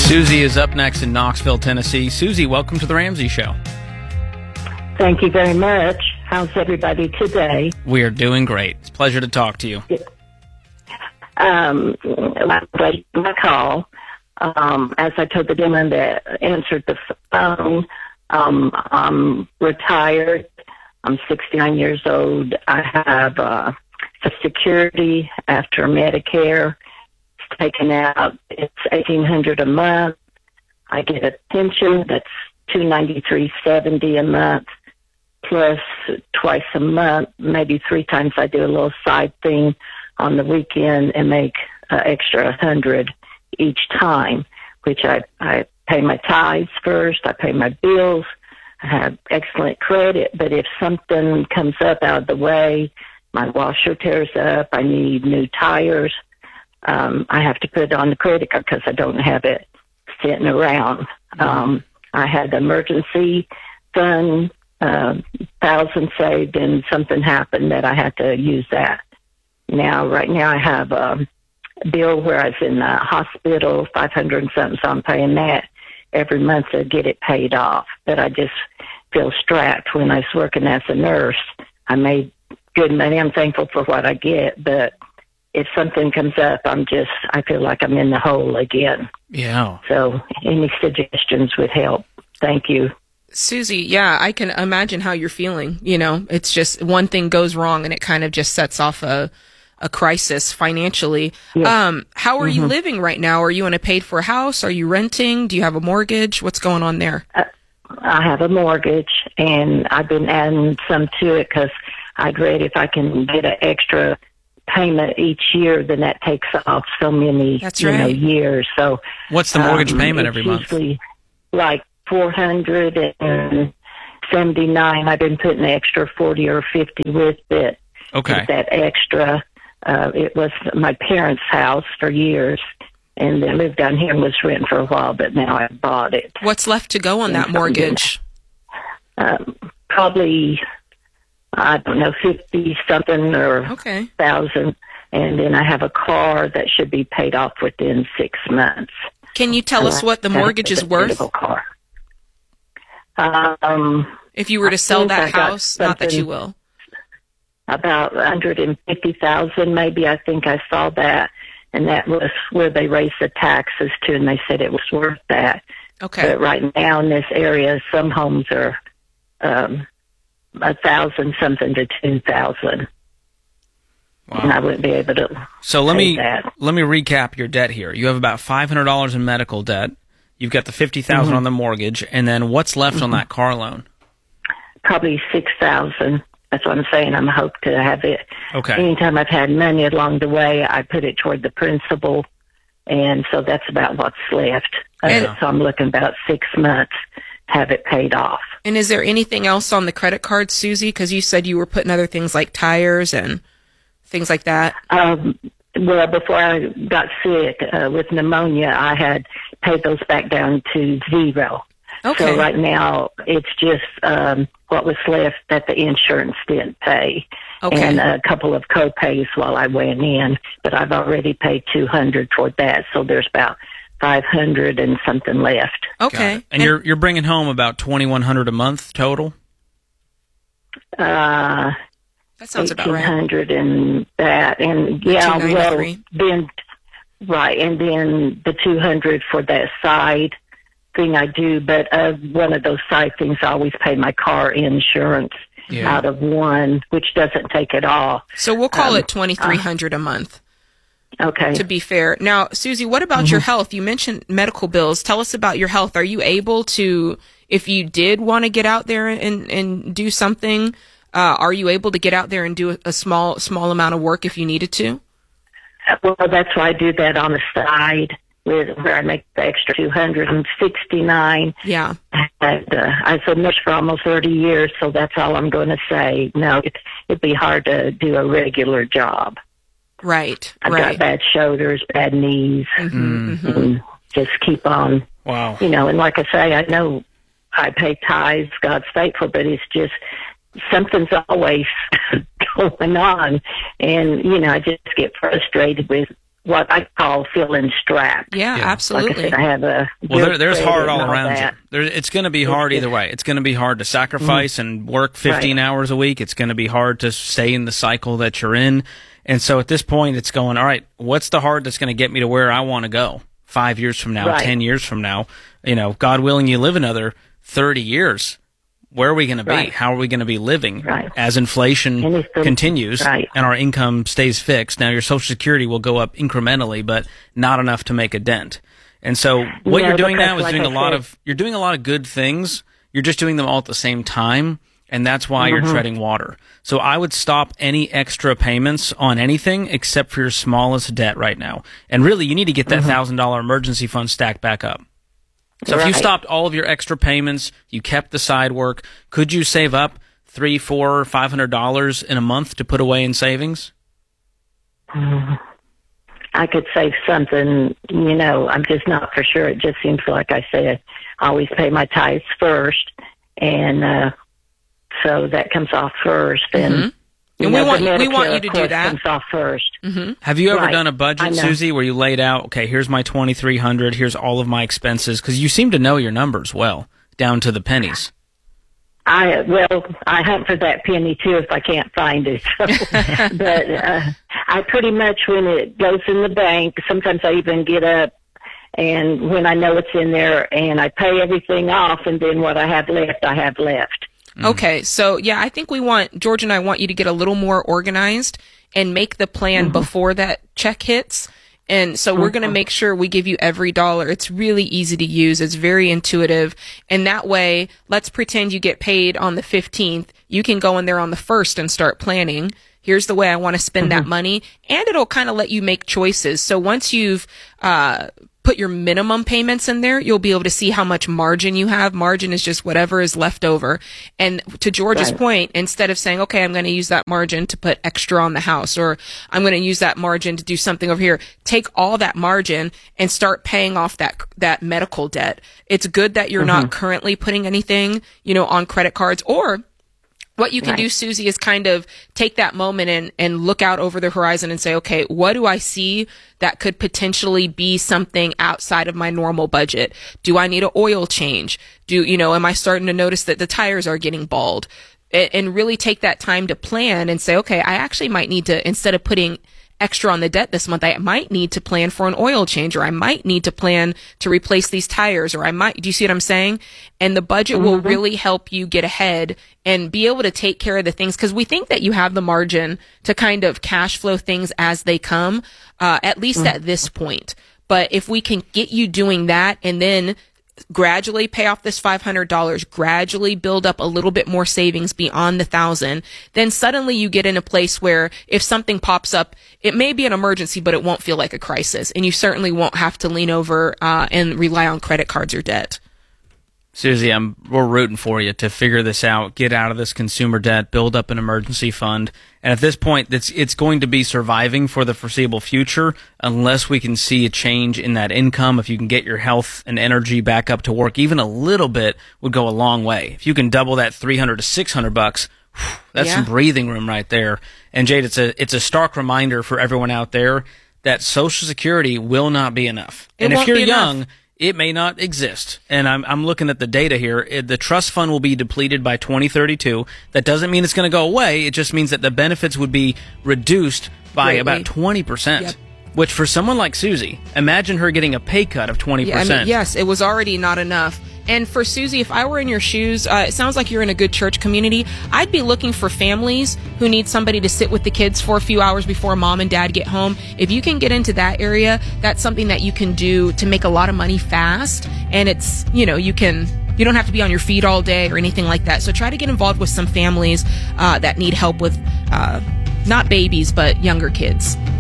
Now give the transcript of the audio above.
Susie is up next in Knoxville, Tennessee. Susie, welcome to The Ramsey Show. Thank you very much. How's everybody today? We are doing great. It's a pleasure to talk to you. My call, as I told the gentleman that answered the phone, I'm retired. I'm 69 years old. I have Social Security after Medicare. It's taken out. It's $1,800 a month. I get a pension that's $293.70 a month, plus twice a month, maybe 3 times. I do a little side thing on the weekend and make extra $100 each time, which I pay my tithes first. I pay my bills. I have excellent credit, but if something comes up out of the way, my washer tears up, I need new tires, I have to put it on the credit card because I don't have it sitting around. I had the emergency fund, 1,000 saved, and something happened that I had to use that. Right now I have a bill where I was in the hospital, 500 and something, so I'm paying that every month to get it paid off. But I just feel strapped. When I was working as a nurse, I made good money. I'm thankful for what I get, but if something comes up, I feel like I'm in the hole again. Yeah. So any suggestions would help. Thank you. Susie, yeah, I can imagine how you're feeling. You know, it's just one thing goes wrong and it kind of just sets off a crisis financially. Yes. How are you living right now? Are you in a paid-for house? Are you renting? Do you have a mortgage? What's going on there? I have a mortgage, and I've been adding some to it because I'd read if I can get an extra payment each year, then that takes off so many years. So what's the mortgage payment every month? Usually like $479. I've been putting an extra 40 or 50 with it. Okay. With that extra. It was my parents' house for years, and they lived down here and was renting for a while, but now I bought it. What's left to go on that mortgage? Probably, I don't know, 50-something or 1,000. And then I have a car that should be paid off within 6 months. Can you tell us what the mortgage is worth? Car. If you were to sell that house, not that you will. About $150,000, maybe. I think I saw that, and that was where they raised the taxes to, and they said it was worth that. Okay. But right now in this area, some homes are 1,000 something to 2,000. Wow. And I wouldn't be able to. So let me recap your debt here. You have about $500 in medical debt. You've got the $50,000 on the mortgage, and then what's left on that car loan? Probably $6,000. That's what I'm saying. I'm hoping to have it. Okay. Anytime I've had money along the way, I put it toward the principal, and so that's about what's left. So I'm looking about 6 months to have it paid off. And is there anything else on the credit card, Susie? Because you said you were putting other things like tires and things like that. Well, before I got sick with pneumonia, I had paid those back down to 0. Okay. So right now, it's just what was left that the insurance didn't pay, and a couple of co-pays while I went in. But I've already paid $200 toward that, so there's about $500 and something left. Okay. And you're bringing home about $2,100 a month total. That sounds about right. $1,800 and that, and then right, and then the $200 for that side thing I do, but one of those side things, I always pay my car insurance out of one, which doesn't take it all. So we'll call it $2,300 a month. Okay. To be fair. Now, Susie, what about your health? You mentioned medical bills. Tell us about your health. Are you able to, if you did want to get out there and do something, are you able to get out there and do a small amount of work if you needed to? Well, that's why I do that on the side, where I make the extra $269. Yeah. And, I was a nurse for almost 30 years, so that's all I'm going to say. No, it'd be hard to do a regular job. Right. I've got bad shoulders, bad knees, and just keep on. Wow. You know, and like I say, I know I pay tithes, God's faithful, but it's just something's always going on. And, you know, I just get frustrated with what I call feeling strapped. Yeah, absolutely. Like I said, I have a there's hard all around that. you. It's going to be hard either way. It's going to be hard to sacrifice and work 15 hours a week. It's going to be hard to stay in the cycle that you're in. And so at this point, it's going, all right, what's the hard that's going to get me to where I want to go 5 years from now, 10 years from now? You know, God willing, you live another 30 years. Where are we going to be? Right. How are we going to be living Right. as inflation continues Right. and our income stays fixed? Now, your Social Security will go up incrementally, but not enough to make a dent. And so what you're doing now is you're doing a lot of good things. You're just doing them all at the same time, and that's why you're treading water. So I would stop any extra payments on anything except for your smallest debt right now. And really, you need to get that $1,000 emergency fund stacked back up. So if you stopped all of your extra payments, you kept the side work, could you save up $300, $400, $500 in a month to put away in savings? I could save something, you know, I'm just not for sure. It just seems like I said, I always pay my tithes first, and so that comes off first. And And we want you to do that. Comes off first. Have you ever done a budget, Susie, where you laid out, okay, here's my $2,300, here's all of my expenses? Because you seem to know your numbers well, down to the pennies. I hunt for that penny too if I can't find it. So, but I pretty much, when it goes in the bank, sometimes I even get up and when I know it's in there, and I pay everything off, and then what I have left, I have left. Okay, so yeah, I think George and I want you to get a little more organized and make the plan before that check hits. And so we're going to make sure we give you every dollar. It's really easy to use. It's very intuitive. And that way, let's pretend you get paid on the 15th. You can go in there on the 1st and start planning. Here's the way I want to spend that money. And it'll kind of let you make choices. So once you've, put your minimum payments in there, you'll be able to see how much margin you have. Margin is just whatever is left over. And to George's point, instead of saying, okay, I'm going to use that margin to put extra on the house, or I'm going to use that margin to do something over here, take all that margin and start paying off that medical debt. It's good that you're not currently putting anything, on credit cards. Or what you can do, Susie, is kind of take that moment and look out over the horizon and say, okay, what do I see that could potentially be something outside of my normal budget? Do I need an oil change? Am I starting to notice that the tires are getting bald? And really take that time to plan and say, okay, I actually might need to, instead of putting extra on the debt this month, I might need to plan for an oil change, or I might need to plan to replace these tires, or do you see what I'm saying? And the budget will really help you get ahead and be able to take care of the things, because we think that you have the margin to kind of cash flow things as they come, at least at this point. But if we can get you doing that and then gradually pay off this $500, gradually build up a little bit more savings beyond the $1,000, then suddenly you get in a place where if something pops up, it may be an emergency, but it won't feel like a crisis. And you certainly won't have to lean over and rely on credit cards or debt. Susie, we're rooting for you to figure this out, get out of this consumer debt, build up an emergency fund. And at this point, it's going to be surviving for the foreseeable future unless we can see a change in that income. If you can get your health and energy back up to work, even a little bit would go a long way. If you can double that $300 to $600, that's some breathing room right there. And Jade, it's a stark reminder for everyone out there that Social Security will not be enough. And if you're young, it may not exist. And I'm looking at the data here. The trust fund will be depleted by 2032. That doesn't mean it's going to go away. It just means that the benefits would be reduced by about 20%. Yep. Which for someone like Susie, imagine her getting a pay cut of 20%. Yeah, yes, it was already not enough. And for Susie, if I were in your shoes, it sounds like you're in a good church community. I'd be looking for families who need somebody to sit with the kids for a few hours before mom and dad get home. If you can get into that area, that's something that you can do to make a lot of money fast. And it's, you don't have to be on your feet all day or anything like that. So try to get involved with some families that need help with not babies, but younger kids.